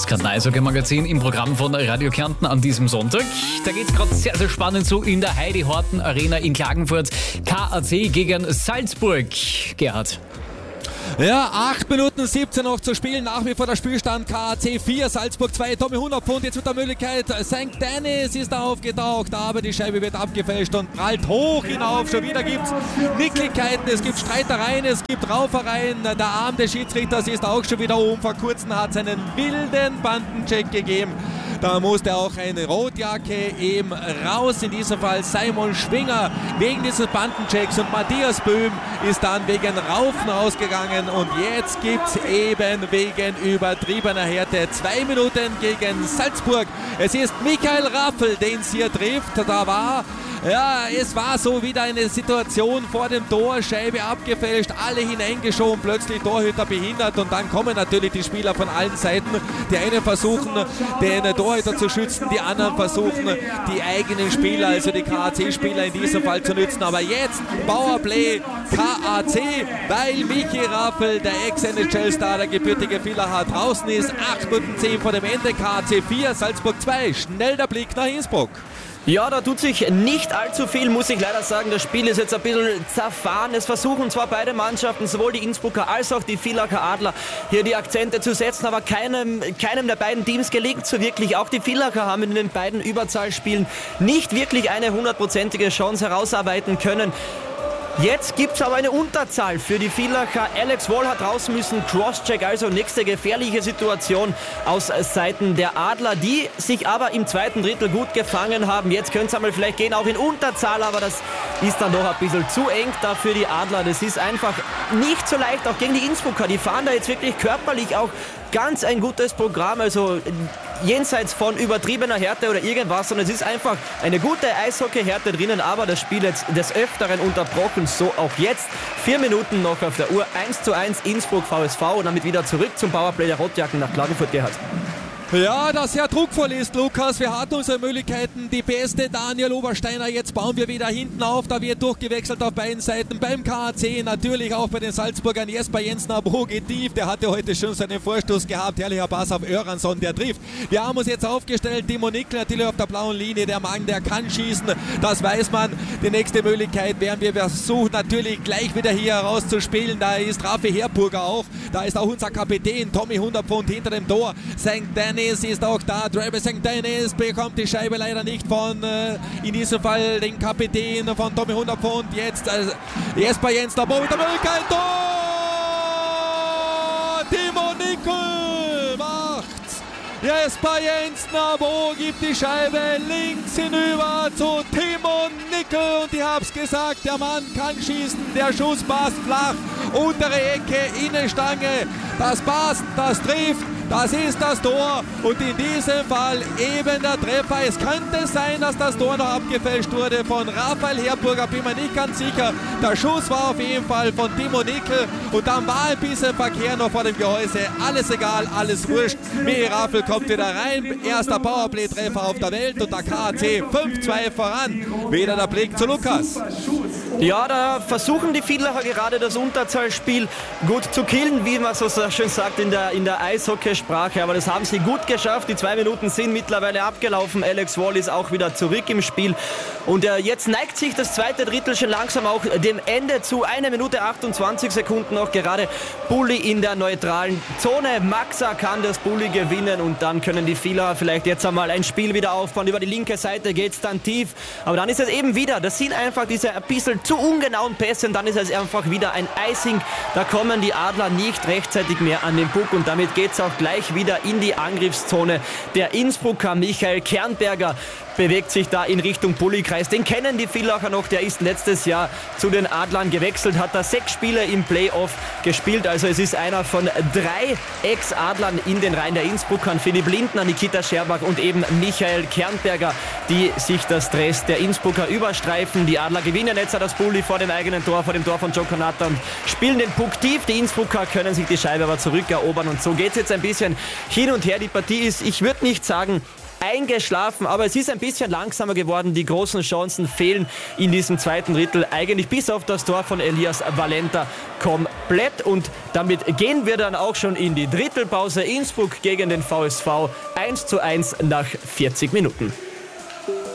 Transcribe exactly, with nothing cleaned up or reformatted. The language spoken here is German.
Kärnten-Eishockey-Magazin im Programm von Radio Kärnten an diesem Sonntag. Da geht es gerade sehr, sehr spannend zu in der Heidi Horten Arena in Klagenfurt. K A C gegen Salzburg. Gerhard. Ja, acht Minuten siebzehn noch zu spielen. Nach wie vor der Spielstand K A C vier, Salzburg zwei. Tommy hundert Pfund jetzt mit der Möglichkeit. Sankt Dennis ist da aufgetaucht, aber die Scheibe wird abgefälscht und prallt hoch hinauf. Schon wieder gibt es Nicklichkeiten, es gibt Streitereien, es gibt Raufereien. Der Arm des Schiedsrichters ist auch schon wieder oben. Vor kurzem hat es einen wilden Bandencheck gegeben. Da musste auch eine Rotjacke eben raus. In diesem Fall Simon Schwinger wegen dieses Bandenchecks und Matthias Böhm ist dann wegen Raufen rausgegangen. Und jetzt gibt es eben wegen übertriebener Härte zwei Minuten gegen Salzburg. Es ist Michael Raffel, den es hier trifft. Da war Ja, es war so wieder eine Situation vor dem Tor, Scheibe abgefälscht, alle hineingeschoben, plötzlich Torhüter behindert und dann kommen natürlich die Spieler von allen Seiten. Die einen versuchen, den Torhüter zu schützen, die anderen versuchen, die eigenen Spieler, also die K A C-Spieler in diesem Fall zu nützen. Aber jetzt Powerplay K A C, weil Michi Raffel, der Ex-N H L-Star, der gebürtige Villacher, draußen ist. acht Minuten zehn vor dem Ende, K A C vier, Salzburg zwei. Schnell der Blick nach Innsbruck. Ja, da tut sich nicht allzu viel, muss ich leider sagen. Das Spiel ist jetzt ein bisschen zerfahren. Es versuchen zwar beide Mannschaften, sowohl die Innsbrucker als auch die Villacher Adler, hier die Akzente zu setzen, aber keinem, keinem der beiden Teams gelingt so wirklich. Auch die Villacher haben in den beiden Überzahlspielen nicht wirklich eine hundertprozentige Chance herausarbeiten können. Jetzt gibt es aber eine Unterzahl für die Villacher. Alex Wall hat raus müssen, Crosscheck, also nächste gefährliche Situation aus Seiten der Adler, die sich aber im zweiten Drittel gut gefangen haben. Jetzt könnte es einmal vielleicht gehen, auch in Unterzahl, aber das ist dann doch ein bisschen zu eng da für die Adler. Das ist einfach nicht so leicht, auch gegen die Innsbrucker. Die fahren da jetzt wirklich körperlich auch ganz ein gutes Programm, also jenseits von übertriebener Härte oder irgendwas, sondern es ist einfach eine gute Eishockey-Härte drinnen, aber das Spiel jetzt des Öfteren unterbrochen, so auch jetzt. Vier Minuten noch auf der Uhr, eins zu eins Innsbruck V S V und damit wieder zurück zum Powerplay der Rotjacken nach Klagenfurt, Gerhard. Ja, das sehr druckvoll ist, Lukas. Wir hatten unsere Möglichkeiten. Die beste Daniel Obersteiner. Jetzt bauen wir wieder hinten auf. Da wird durchgewechselt auf beiden Seiten. Beim K A C natürlich auch bei den Salzburgern. Jesper Jensen geht tief. Der hatte heute schon seinen Vorstoß gehabt. Herrlicher Pass auf Öransson, der trifft. Wir haben uns jetzt aufgestellt. Timo Nickel natürlich auf der blauen Linie. Der Mann, der kann schießen. Das weiß man. Die nächste Möglichkeit werden wir versuchen, natürlich gleich wieder hier herauszuspielen. Da ist Raffi Herburger auch. Da ist auch unser Kapitän Tommy hundert Pfund hinter dem Tor. Sankt Dennis ist auch da. Travis Sankt Dennis bekommt die Scheibe leider nicht von, äh, in diesem Fall, den Kapitän von Tommy hundert Pfund. Jetzt äh, Jesper Jensen, aber mit der Möglichkeit. Tor! Timo Nickel macht's. Jesper Jensen, Abo gibt die Scheibe links hinüber zu Timo Nickel und ich hab's gesagt, der Mann kann schießen, der Schuss passt flach, untere Ecke, Innenstange, das passt, das trifft. Das ist das Tor und in diesem Fall eben der Treffer. Es könnte sein, dass das Tor noch abgefälscht wurde von Raphael Herburger, bin mir nicht ganz sicher. Der Schuss war auf jeden Fall von Timo Nickel und dann war ein bisschen Verkehr noch vor dem Gehäuse. Alles egal, alles wurscht. Michi Raffel kommt wieder rein. Erster Powerplay-Treffer auf der Welt und der K A C fünf zwei voran. Wieder der Blick zu Lukas. Ja, da versuchen die Villacher gerade das Unterzahlspiel gut zu killen, wie man so schön sagt in der, in der Eishockey-Sprache. Aber das haben sie gut geschafft. Die zwei Minuten sind mittlerweile abgelaufen. Alex Wall ist auch wieder zurück im Spiel. Und äh, jetzt neigt sich das zweite Drittel schon langsam auch dem Ende zu. Eine Minute achtundzwanzig Sekunden noch gerade. Bulli in der neutralen Zone. Maxa kann das Bulli gewinnen und dann können die Villacher vielleicht jetzt einmal ein Spiel wieder aufbauen. Über die linke Seite geht es dann tief. Aber dann ist es eben wieder, das sind einfach diese ein bisschen zu ungenauen Pässe und dann ist es einfach wieder ein Icing. Da kommen die Adler nicht rechtzeitig mehr an den Puck und damit geht es auch gleich wieder in die Angriffszone. Der Innsbrucker Michael Kernberger bewegt sich da in Richtung Bullykreis. Den kennen die Villacher noch, der ist letztes Jahr zu den Adlern gewechselt, hat da sechs Spiele im Playoff gespielt, also es ist einer von drei Ex-Adlern in den Reihen der Innsbruckern. Philipp Lindner, Nikita Scherbach und eben Michael Kernberger, die sich das Dress der Innsbrucker überstreifen. Die Adler gewinnen jetzt das Bulli vor dem eigenen Tor, vor dem Tor von Joe Conata und spielen den Puck tief. Die Innsbrucker können sich die Scheibe aber zurückerobern und so geht es jetzt ein bisschen hin und her. Die Partie ist, ich würde nicht sagen, eingeschlafen, aber es ist ein bisschen langsamer geworden. Die großen Chancen fehlen in diesem zweiten Drittel eigentlich bis auf das Tor von Elias Valenta komplett. Und damit gehen wir dann auch schon in die Drittelpause. Innsbruck gegen den V S V eins zu eins nach vierzig Minuten.